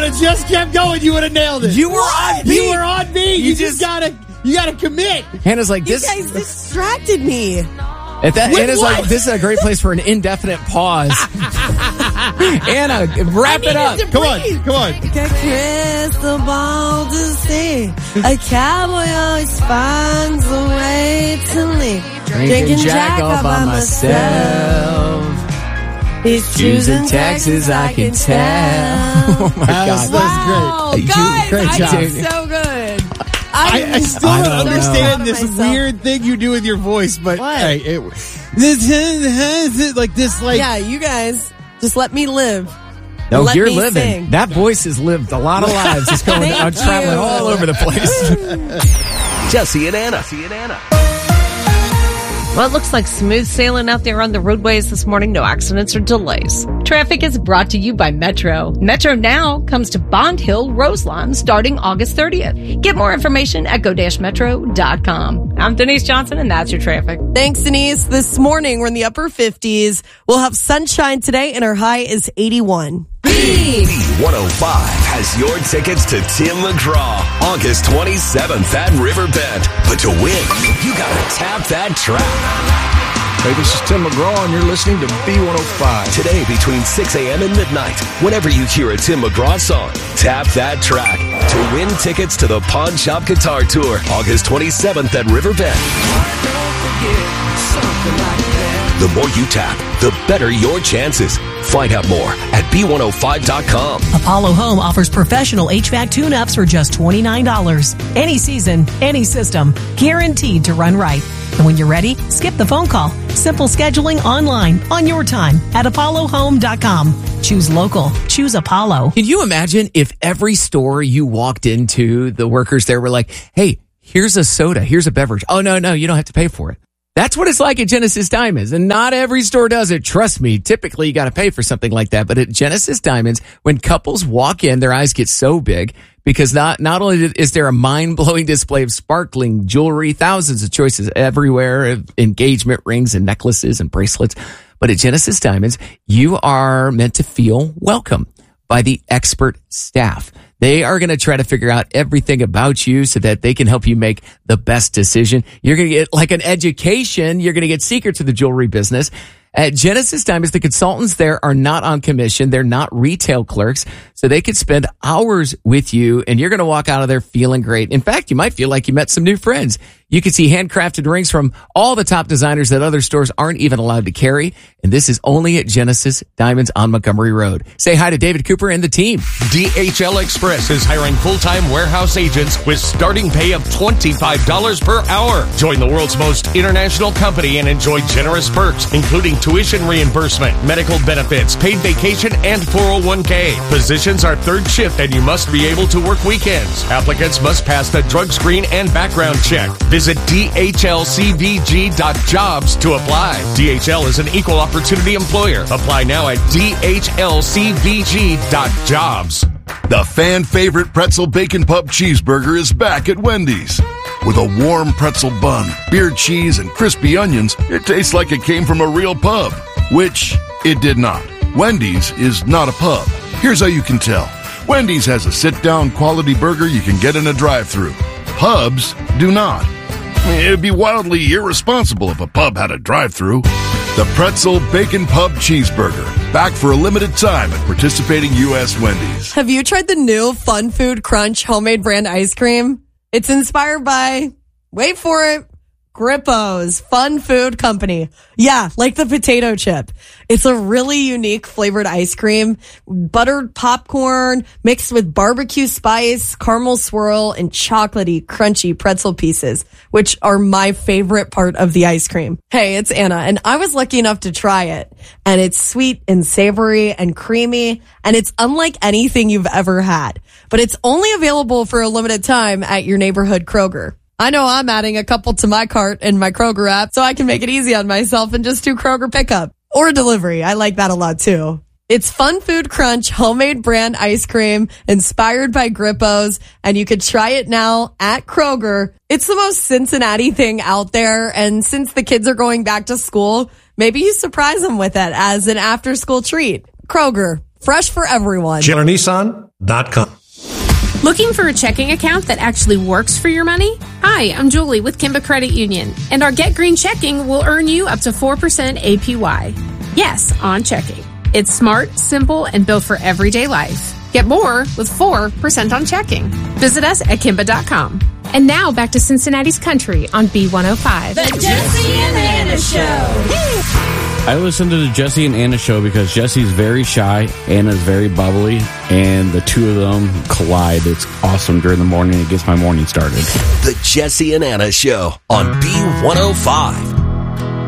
would have just kept going, you would have nailed it. You were on beat. You were on beat. You just gotta commit. Hannah's like, You guys distracted me. Hannah's like, this is a great place for an indefinite pause. Anna, wrap it up. Come on. Got crystal ball to see. A cowboy always finds a way to leave. Drinking Jack all by myself. He's choosing Texas, I can tell. Oh my God. Wow, That was guys, great I job. did so good. I still I don't don't understand know. this weird thing you do with your voice, but What? hey, like this, like Yeah, you guys, just let me live. No, Let you're me living. sing. That voice has lived a lot of lives. It's going Thank out traveling you. all over the place. Jesse and Anna. Well, it looks like smooth sailing out there on the roadways this morning. No accidents or delays. Traffic is brought to you by Metro. Metro Now comes to Bond Hill Roselawn starting August 30th. Get more information at go-metro.com. I'm Denise Johnson, and that's your traffic. Thanks, Denise. This morning, we're in the upper 50s. We'll have sunshine today, and our high is 81. B105 has your tickets to Tim McGraw August 27th at Riverbend. But to win, you gotta tap that track. Hey, this is Tim McGraw, and you're listening to B105. Today between 6 a.m. and midnight, whenever you hear a Tim McGraw song, tap that track to win tickets to the Pawn Shop Guitar Tour August 27th at Riverbend. The more you tap, the better your chances. Find out more at B105.com. Apollo Home offers professional HVAC tune-ups for just $29. Any season, any system, guaranteed to run right. And when you're ready, skip the phone call. Simple scheduling online on your time at ApolloHome.com. Choose local. Choose Apollo. Can you imagine if every store you walked into, the workers there were like, hey, here's a soda, here's a beverage. Oh, no, you don't have to pay for it. That's what it's like at Genesis Diamonds, and not every store does it. Trust me, typically you got to pay for something like that. But at Genesis Diamonds, when couples walk in, their eyes get so big because not only is there a mind-blowing display of sparkling jewelry, thousands of choices everywhere, of engagement rings and necklaces and bracelets, but at Genesis Diamonds, you are meant to feel welcome by the expert staff. They are going to try to figure out everything about you so that they can help you make the best decision. You're going to get like an education. You're going to get secrets of the jewelry business. At Genesis Diamonds, the consultants there are not on commission. They're not retail clerks, so they could spend hours with you, and you're going to walk out of there feeling great. In fact, you might feel like you met some new friends. You can see handcrafted rings from all the top designers that other stores aren't even allowed to carry, and this is only at Genesis Diamonds on Montgomery Road. Say hi to David Cooper and the team. DHL Express is hiring full-time warehouse agents with starting pay of $25 per hour. Join the world's most international company and enjoy generous perks, including tuition reimbursement, medical benefits, paid vacation, and 401k. Positions are third shift, and you must be able to work weekends. Applicants must pass the drug screen and background check. Visit dhlcvg.jobs to apply. DHL is an equal opportunity employer. Apply now at dhlcvg.jobs. The fan favorite pretzel bacon pub cheeseburger is back at Wendy's. With a warm pretzel bun, beer cheese, and crispy onions, it tastes like it came from a real pub. Which it did not. Wendy's is not a pub. Here's how you can tell. Wendy's has a sit-down quality burger you can get in a drive-thru. Pubs do not. It'd be wildly irresponsible if a pub had a drive-thru. The Pretzel Bacon Pub Cheeseburger. Back for a limited time at participating U.S. Wendy's. Have you tried the new Fun Food Crunch homemade brand ice cream? It's inspired by, wait for it, Grippo's Fun Food Company. Yeah, like the potato chip. It's a really unique flavored ice cream, buttered popcorn mixed with barbecue spice, caramel swirl, and chocolatey, crunchy pretzel pieces, which are my favorite part of the ice cream. Hey, it's Anna, and I was lucky enough to try it. And it's sweet and savory and creamy, and it's unlike anything you've ever had. But it's only available for a limited time at your neighborhood Kroger. I know I'm adding a couple to my cart in my Kroger app so I can make it easy on myself and just do Kroger pickup or delivery. I like that a lot too. It's Fun Food Crunch homemade brand ice cream inspired by Grippo's, and you could try it now at Kroger. It's the most Cincinnati thing out there, and since the kids are going back to school, maybe you surprise them with it as an after-school treat. Kroger, fresh for everyone. JellerNissan.com. Looking for a checking account that actually works for your money? Hi, I'm Julie with Kimba Credit Union, and our Get Green checking will earn you up to 4% APY. Yes, on checking. It's smart, simple, and built for everyday life. Get more with 4% on checking. Visit us at Kimba.com. And now back to Cincinnati's Country on B105. The Jesse and Anna Show. I listen to the Jesse and Anna Show because Jesse's very shy, Anna's very bubbly, and the two of them collide. It's awesome during the morning. It gets my morning started. The Jesse and Anna Show on B105.